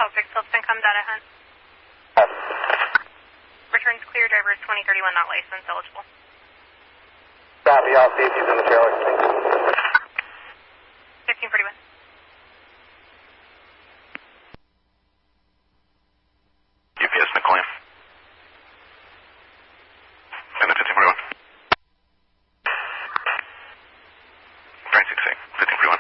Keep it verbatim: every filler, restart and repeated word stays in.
Celtic, Silverton, come data hunt. Returns clear, driver is twenty thirty-one, not license eligible. Copy, all safeties in the trailer. fifteen forty-one.